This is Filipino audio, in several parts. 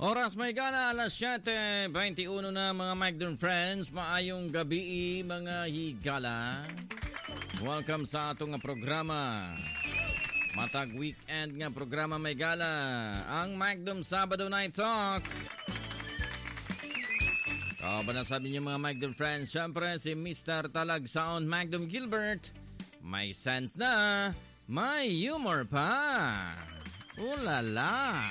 Oras may gana, alas 7:21 na mga Magdon friends. Maayong gabi mga higala. Welcome sa atong programa. Matag weekend nga programa may gala. Ang Magdom Sabado Night Talk. Ba na sabi niyo mga Magdom friends, syempre si Mr. Talag Sound Magdom Gilbert. May sense na, may humor pa. Ulala.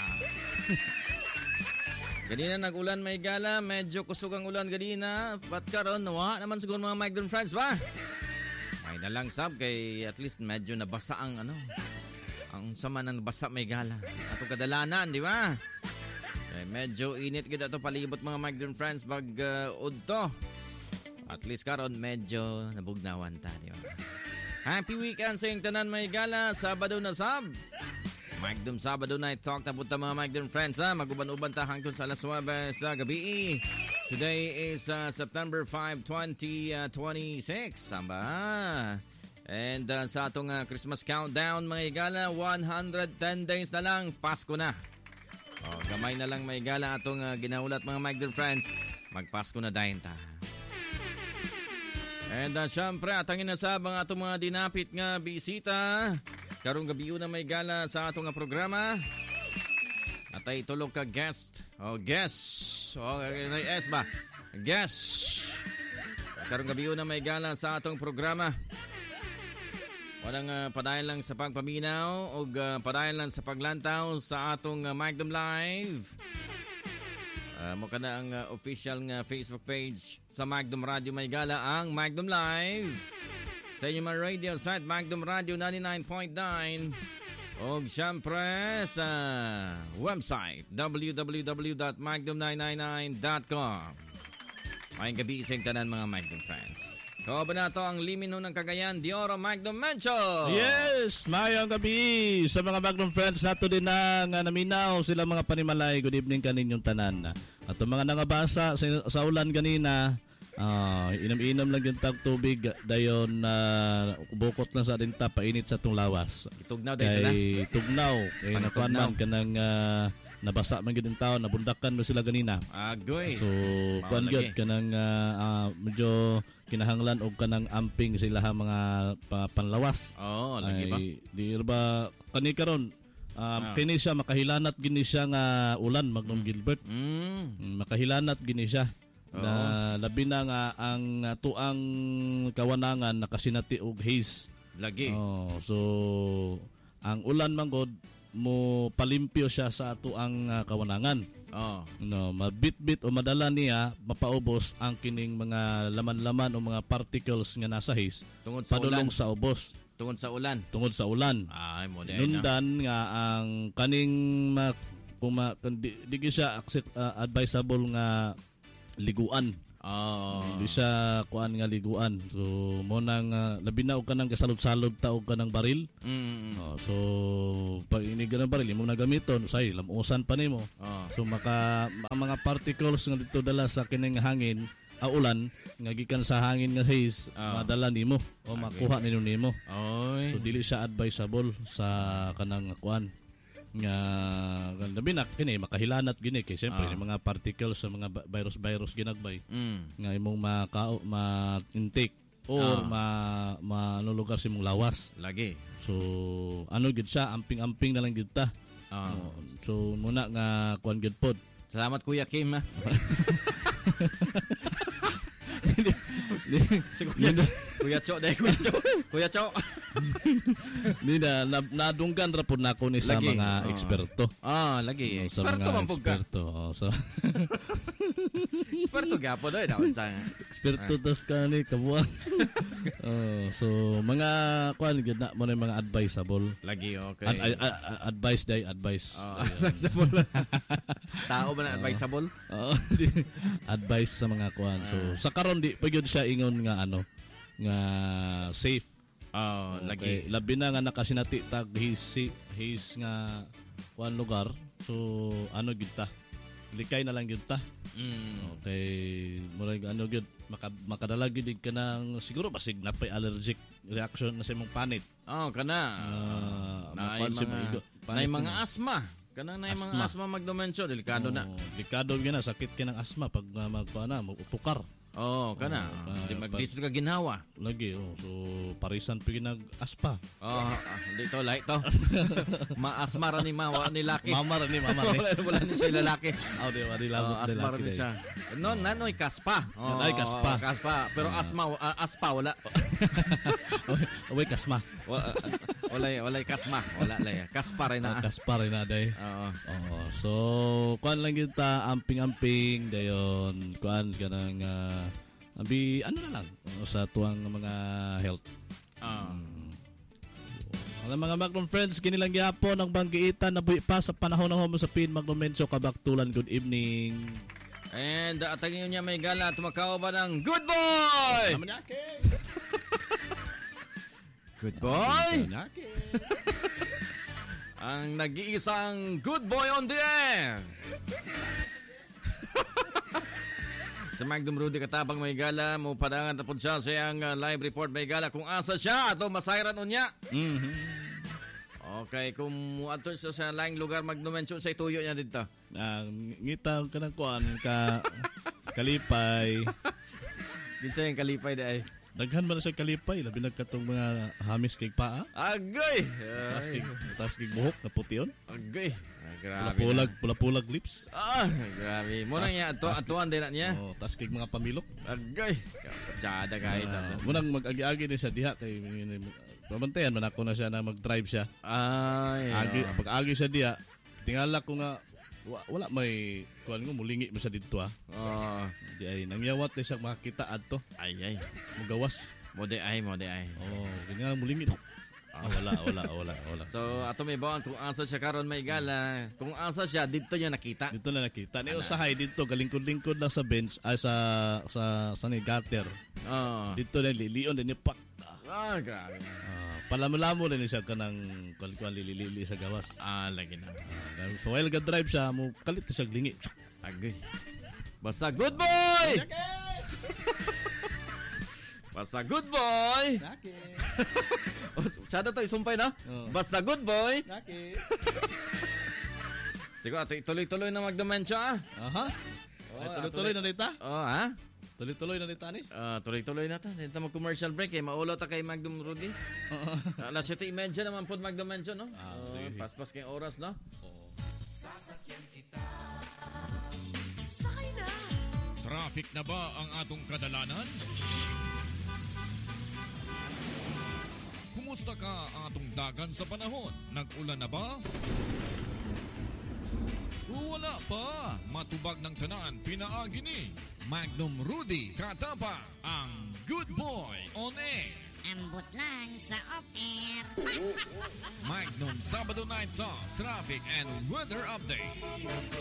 Ganina nag-ulan may gala, medyo kusog ang ulan ganina. Ba't karon nawa naman siguro mga Magdon friends ba? May nalang sab kay at least medyo nabasa ang ang sama ng basa may gala. Ato kadalanan, di ba? Medyo init gid ato palibot mga Magdon friends bag udto. At least karon medyo nabugnawan ta, di ba? Happy weekend sa inyong tanan may gala, Sabado na sab. Magdom Sabado Night Talk na punta mga Magdom friends ha. Maguban-uban ta hangtod sa alas 9 sa gabi. Today is September 5, 2026. Samba. And sa atong Christmas countdown mga igala, 110 days na lang, Pasko na. Gamay na lang mga igala atong ginaulat mga Magdom friends. Magpasko na dahin ta. And syempre atangin na sa mga atong mga dinapit nga bisita. Karong gabi na may gala sa atong programa. At ay tulog ka guest. Guest. S ba? Guest. Karong gabi na may gala sa atong programa. Walang padayon lang sa pagpaminaw o padayon lang sa paglantaw sa atong Magdom Live. Mukha na ang official nga Facebook page sa Magdom Radio may gala ang Magdom Live. Sa inyong mga radio site, Magdom Radio 99.9. O syempre sa website, www.magdom999.com. Mayang gabi sa tanan mga Magdom friends. Kauban na ito ang limino ng Cagayan, Dioro Magdom Mencho. Yes, mayang gabi sa mga Magdom friends nato din na nga naminaw sila mga panimalay. Good evening kaninyong tanan. At mga nangabasa sa ulan ganina, inam-inam lang yung tubig dayon bukot na sa dinta painit sa itong lawas. Itugnaw dahil sila? Tugnaw. Kaya nakuan man kanang nabasa man gid taon, nabundakan mo sila ganina. Agoy. So, kuan gid kanang medyo kinahanglan og kanang amping sila ha mga panlawas. Lagi ba? Di ba kani karon kini siya makahilanat gini siya nga ulan Magdom Gilbert. Makahilanat gini siya. Na labi na nga ang tuang kawanangan nakasinati og haze lagi. So ang ulan manggod mo palimpyo siya sa tuang kawanangan. Mabitbit o madala niya mapaubos ang kining mga laman-laman o mga particles nga nasa haze tungod sa padulong ulan. sa ubos. Tungod sa ulan. Tungod sa ulan. Ay mo nundan nga ang kaning di siya advisable nga liguan. Di siya kuan nga liguan. So mo nang labi na og kanang kasalod-salod ta og kanang baril. So pag iniga ng baril imo na gamiton say lamusan pa nimo. So ang mga particles nga dito dala sa kining hangin, ulan nga gikan sa hangin nga haze, madala nimo o makuha nimo. So dili siya advisable sa kanang kuan nga labi na kini makahilanat gini kay siyempre yung mga particles sa mga virus ginagbay nga imong ma-intake or manulugar sa imong lawas lagi. So gid siya amping-amping na lang gid ta. So muna nga kuan gid pod. Salamat Kuya Kim ha. Kuya Cho dai Kuya Cho. Nina nadunggan ra pud nako ni sa lagi. Mga eksperto. Lagi. Sa Eksperto mga man pud ka. Eksperto gyapon dai daw sa. Eksperto tas ka ni kabuang. So mga kuan gid na mo na mga advisable. Lagi okay. Advice. Advisable. Tao ba na advisable? Advice sa mga kuan. So sa karon di pa gyud siya ingon nga nga safe. Lagi. Labi na nga nakasinati tag his nga kuan lugar. So gid ta. Likay na lang gid ta. Okay, murag gid makadala gid ka nang siguro basig napay allergic reaction na sa imong panit. Kana. Nay mga asma. Kanang na yung mga asma magdumensyo, delikado na. Delikado yun na, sakit ka ng asma pag magtukar. Oo, kana. Di magdisod ka ginawa. Lagi, so parisan pa ginag-aspa. Dito, light to. Maasma rin ni mawa ni laki. Mama rin. Wala ni siya lalaki. Di ba, di labot asma rin siya. No, nanoy kaspa. Ay, kaspa. Pero aspa, wala. Uy, kasma. Walay kasma. Wala lay. Kaspa rin na. Kaspa rin na, day. Oo. So, kuan lang kita, amping-amping, dayon, kuan ka ng, ano na lang, sa tuwang mga health. Mga Magnum friends, kinilang gyapon ang banggiitan na buhi pa sa panahon ng homo sa Pin Magnum Mencho Kabaktulan. Good evening. And atangin niya may gala at tumakaw ba ng Good Boy! Good Boy! Ang nag-iisang Good Boy on the air! Sa Magnum Rudy Katabang may gala, mo padangan tapos siya sa iyang live report may gala kung asa siya ato masayran unya. Okay, kung ato siya sa laing lugar magnumention sa ituyo niya dito. Ngita ka ng kuan ka kalipay. Kinsa yung kalipay di ay? Daghan man na siya kalipay, labi nagkatong mga hamis kay paa. Agay! Taas kay buhok na putiyon. Agay! Grabe. Pula-pulag lips. Grabe. Muna niya atuan din na niya. Taas kay mga pamilok. Agay! Kapatsada guys. Munang mag-agi-agi din siya diha kay pamantayan man ako na siya na mag-drive siya. Pag-agi siya diha, tingala ko nga wala may kuan ngo mulingi mo sa didto di ay nangyawat siya makita adto. Ay. Mugawas. Mode ay. Ganyan mulingi. Wala. So ato may bawang kung asa siya karon may gala. Kung asa siya didto niya nakita. Dito na nakita. Ni usahay dito galingkod-lingkod lang sa bench ay sa ni gutter. Dito na lilion din ni pak. Grabe. Palamulamo din siya kanang kuan lili sa gawas. Lagi na. So while ga-drive siya, mo kalit siya glingi. Agay. Basta Good Boy! Basta Good Boy! Sada to isumpay na? Basta Good Boy! Siguro, tuloy-tuloy na magdumensya Tuloy-tuloy na dita? Tuloy-tuloy na dita ni? Tuloy-tuloy na ta. Dito mag-commercial break maulaw ta kay Magnum Rudy. Alas 7:30 naman po magdumensya, no? Paspas kay oras, no? Sasakyan kita. Sakay na. Traffic na ba ang atong kadalanan? Kumusta ka atong dagan sa panahon? Nag-ulan na ba? Wala pa. Matubag ng tanan, pinaagi ni Magnum Rudy Katapa, ang Good Boy on Air. Ambot lang sa off-air. Magnum Sabado Night Talk, Traffic and Weather Update.